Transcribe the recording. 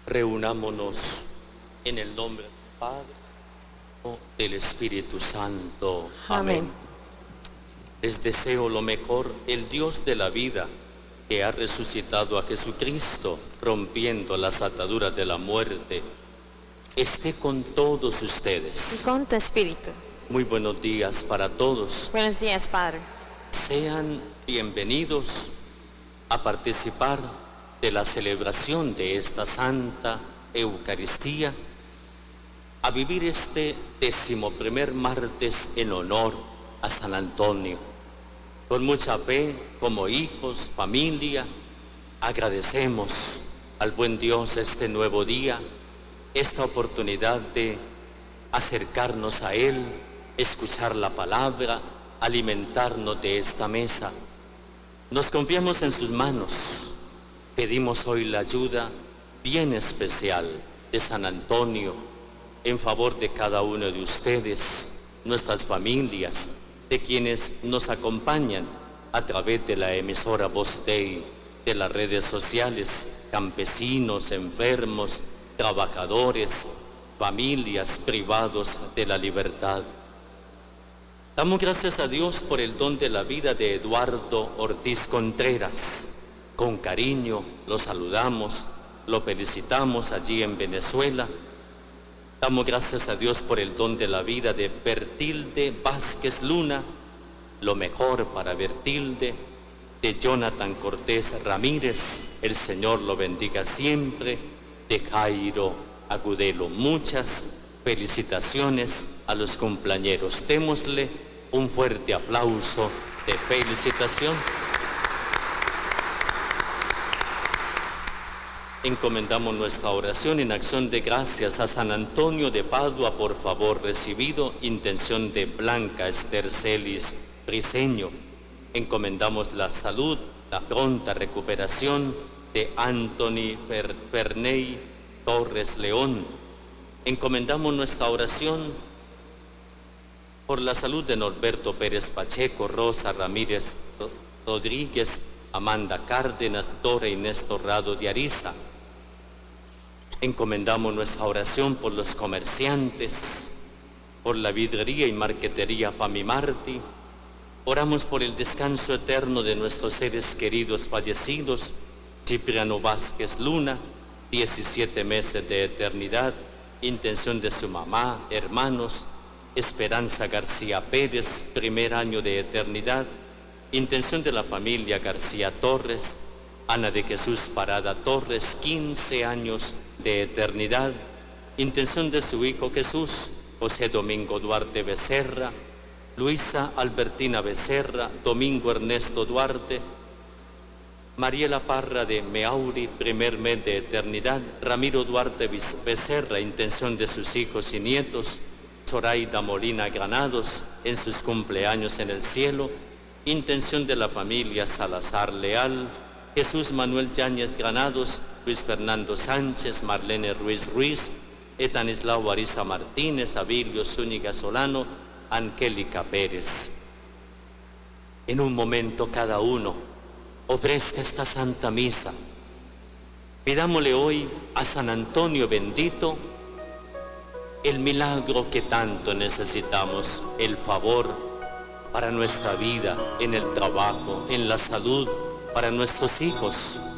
Reunámonos en el nombre del Padre, del Espíritu Santo. Amén. Les deseo lo mejor, el Dios de la vida, que ha resucitado a Jesucristo, rompiendo las ataduras de la muerte, esté con todos ustedes. Y con tu espíritu. Muy buenos días para todos. Buenos días, Padre. Sean bienvenidos a participar de la celebración de esta Santa Eucaristía, a vivir este 11º martes en honor a San Antonio. Con mucha fe, como hijos, familia, agradecemos al buen Dios este nuevo día, esta oportunidad de acercarnos a Él, escuchar la palabra, alimentarnos de esta mesa. Nos confiamos en sus manos. Pedimos hoy la ayuda bien especial de San Antonio en favor de cada uno de ustedes, nuestras familias, de quienes nos acompañan a través de la emisora Voz Dei, de las redes sociales, campesinos, enfermos, trabajadores, familias, privados de la libertad. Damos gracias a Dios por el don de la vida de Eduardo Ortiz Contreras. Con cariño lo saludamos, lo felicitamos allí en Venezuela. Damos gracias a Dios por el don de la vida de Bertilde Vázquez Luna, lo mejor para Bertilde, de Jonathan Cortés Ramírez, el Señor lo bendiga siempre, de Jairo Agudelo. Muchas felicitaciones a los cumpleañeros. Démosle un fuerte aplauso de felicitación. Encomendamos nuestra oración en acción de gracias a San Antonio de Padua por favor recibido, intención de Blanca Esther Celis Briceño. Encomendamos la salud, la pronta recuperación de Anthony Ferney Torres León. Encomendamos nuestra oración por la salud de Norberto Pérez Pacheco, Rosa Ramírez Rodríguez, Amanda Cárdenas, Dora Inés Torrado de Ariza. Encomendamos nuestra oración por los comerciantes, por la vidrería y marquetería Famimarti. Oramos por el descanso eterno de nuestros seres queridos fallecidos, Cipriano Vázquez Luna, 17 meses de eternidad, intención de su mamá, hermanos, Esperanza García Pérez, 1er año de eternidad, intención de la familia García Torres, Ana de Jesús Parada Torres, 15 años de eternidad, intención de su hijo Jesús, José Domingo Duarte Becerra, Luisa Albertina Becerra, Domingo Ernesto Duarte, Mariela Parra de Meauri, 1er mes de eternidad, Ramiro Duarte Becerra, intención de sus hijos y nietos, Zoraida Molina Granados, en sus cumpleaños en el cielo, intención de la familia Salazar Leal, Jesús Manuel Yáñez Granados, Luis Fernando Sánchez, Marlene Ruiz Ruiz, Etanislao Ariza Martínez, Abilio Zúñiga Solano, Angélica Pérez. En un momento cada uno ofrezca esta Santa Misa. Pidámosle hoy a San Antonio bendito el milagro que tanto necesitamos, el favor para nuestra vida, en el trabajo, en la salud, para nuestros hijos.